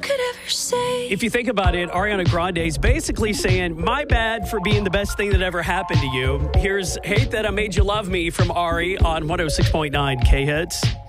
could ever say. If you think about it, Ariana Grande is basically saying, my bad for being the best thing that ever happened to you. Here's Hate That I Made You Love Me from Ari on 106.9 K-Hits.